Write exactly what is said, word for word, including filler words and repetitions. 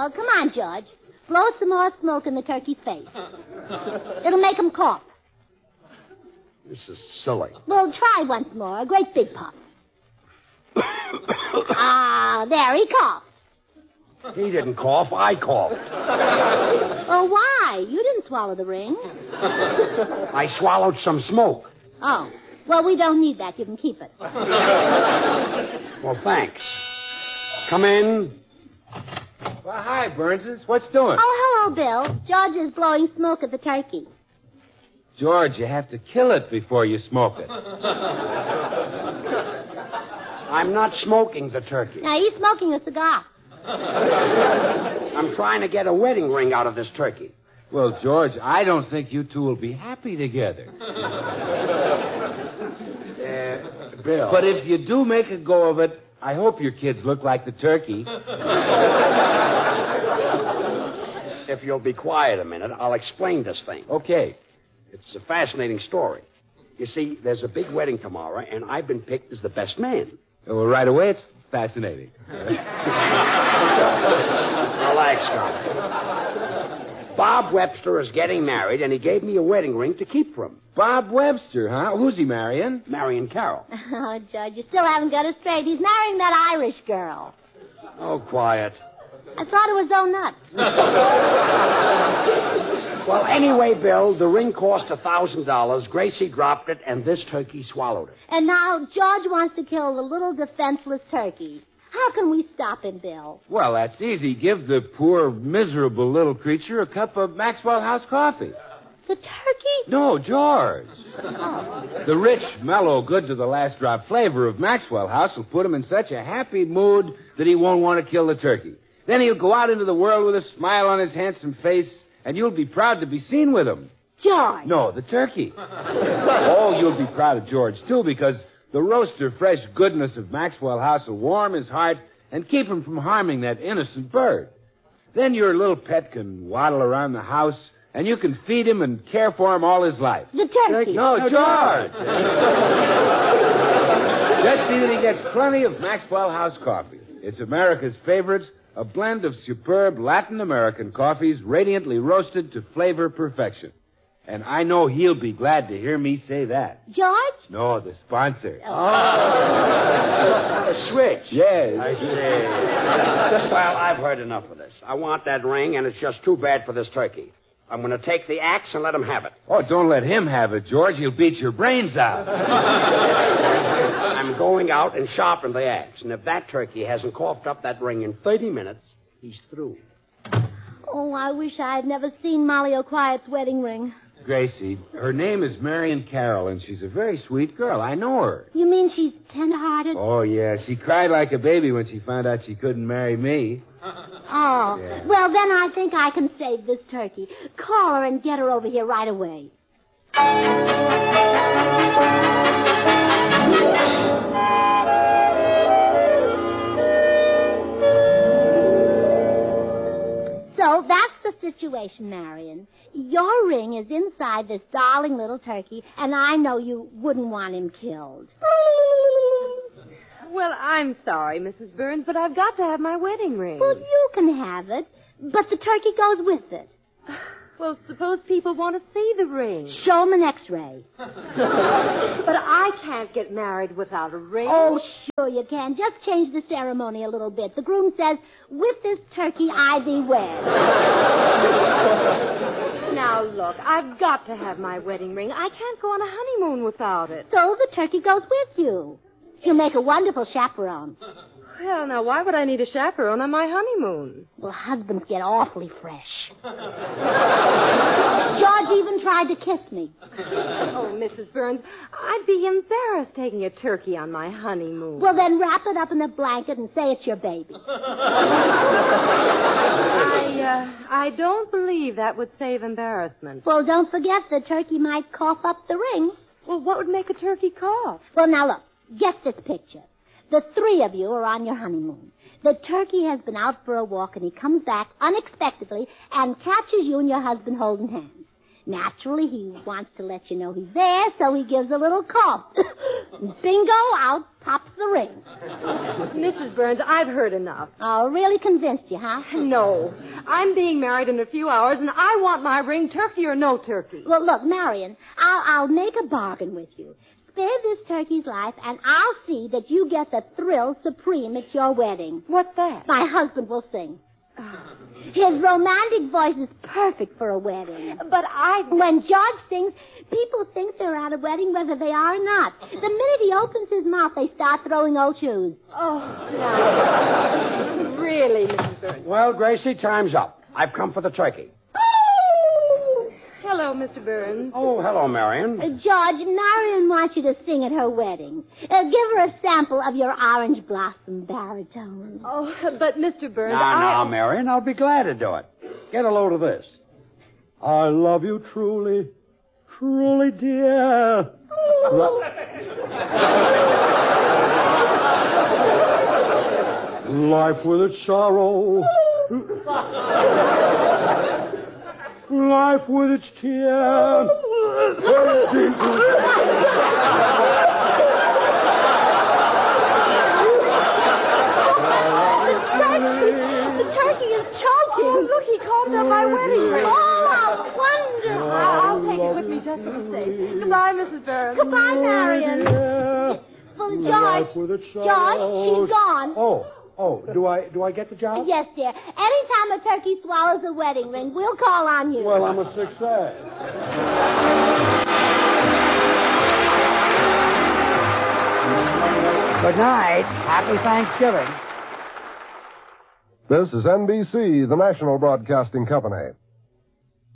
Oh, come on, George. Blow some more smoke in the turkey's face. It'll make him cough. This is silly. Well, try once more. A great big puff. Ah, there he coughed. He didn't cough. I coughed. Oh, why? You didn't swallow the ring. I swallowed some smoke. Oh. Well, we don't need that. You can keep it. Well, thanks. Come in. Well, hi, Burnses. What's doing? Oh, hello, Bill. George is blowing smoke at the turkey. George, you have to kill it before you smoke it. I'm not smoking the turkey. Now, he's smoking a cigar. I'm trying to get a wedding ring out of this turkey. Well, George, I don't think you two will be happy together. Uh, Bill. But if you do make a go of it, I hope your kids look like the turkey. If you'll be quiet a minute, I'll explain this thing. Okay. It's a fascinating story. You see, there's a big wedding tomorrow, and I've been picked as the best man. Well, right away, it's fascinating. Relax, Scott. Bob Webster is getting married, and he gave me a wedding ring to keep for him. Bob Webster, huh? Who's he marrying? Marrying Carol. Oh, George, you still haven't got it straight. He's marrying that Irish girl. Oh, quiet. I thought it was so nuts. Well, anyway, Bill, the ring cost a thousand dollars. Gracie dropped it, and this turkey swallowed it. And now George wants to kill the little defenseless turkey. How can we stop him, Bill? Well, that's easy. Give the poor, miserable little creature a cup of Maxwell House coffee. The turkey? No, George. Oh. The rich, mellow, good-to-the-last-drop flavor of Maxwell House will put him in such a happy mood that he won't want to kill the turkey. Then he'll go out into the world with a smile on his handsome face, and you'll be proud to be seen with him. George. No, the turkey. Oh, you'll be proud of George, too, because the roaster fresh goodness of Maxwell House will warm his heart and keep him from harming that innocent bird. Then your little pet can waddle around the house, and you can feed him and care for him all his life. The turkey. No, no George. Just see that he gets plenty of Maxwell House coffee. It's America's favorite, a blend of superb Latin American coffees radiantly roasted to flavor perfection. And I know he'll be glad to hear me say that. George? No, the sponsor. Oh. The switch. Yes. I see. Well, I've heard enough of this. I want that ring, and it's just too bad for this turkey. I'm going to take the axe and let him have it. Oh, don't let him have it, George. He'll beat your brains out. I'm going out and sharpen the axe, and if that turkey hasn't coughed up that ring in thirty minutes, he's through. Oh, I wish I had never seen Molly O'Quiet's wedding ring. Gracie, her name is Marion Carroll, and she's a very sweet girl. I know her. You mean she's tender-hearted? Oh, yeah. She cried like a baby when she found out she couldn't marry me. Oh. Yeah. Well, then I think I can save this turkey. Call her and get her over here right away. So that's the situation, Marion. Your ring is inside this darling little turkey, and I know you wouldn't want him killed. Well, I'm sorry, Missus Burns, but I've got to have my wedding ring. Well, you can have it, but the turkey goes with it. Well, suppose people want to see the ring. Show them an X-ray. But I can't get married without a ring. Oh, sure you can. Just change the ceremony a little bit. The groom says, with this turkey I thee wed. Now, look, I've got to have my wedding ring. I can't go on a honeymoon without it. So the turkey goes with you. He'll make a wonderful chaperone. Well, now, why would I need a chaperone on my honeymoon? Well, husbands get awfully fresh. George even tried to kiss me. Oh, Missus Burns, I'd be embarrassed taking a turkey on my honeymoon. Well, then wrap it up in a blanket and say it's your baby. I, uh, I don't believe that would save embarrassment. Well, don't forget the turkey might cough up the ring. Well, what would make a turkey cough? Well, now look, get this picture. The three of you are on your honeymoon. The turkey has been out for a walk, and he comes back unexpectedly and catches you and your husband holding hands. Naturally, he wants to let you know he's there, so he gives a little call. Bingo, out pops the ring. Missus Burns, I've heard enough. Oh, really convinced you, huh? No. I'm being married in a few hours, and I want my ring, turkey or no turkey. Well, look, Marion, I'll, I'll make a bargain with you. Spare this turkey's life, and I'll see that you get the thrill supreme at your wedding. What's that? My husband will sing. His romantic voice is perfect for a wedding. But I... When George sings, people think they're at a wedding whether they are or not. The minute he opens his mouth, they start throwing old shoes. Oh, no. Really, Missus Burns. Well, Gracie, time's up. I've come for the turkey. Hello, Mister Burns. Oh, hello, Marion. Uh, George, Marion wants you to sing at her wedding. Uh, give her a sample of your orange blossom baritone. Oh, but Mister Burns, Now, I... now, Marion, I'll be glad to do it. Get a load of this. I love you truly, truly, dear. Life with its sorrow. Life with its tears. The turkey is choking. Oh, look, he called up my wedding ring. Oh, how wonderful. I'll, I'll take it with me just to be safe. Goodbye, Missus Burns. Goodbye, Marion. Well, George, George, she's gone. Oh, oh, do I do I get the job? Yes, dear. Anytime a turkey swallows a wedding ring, we'll call on you. Well, I'm a success. Good night. Happy Thanksgiving. This is N B C, the national broadcasting company.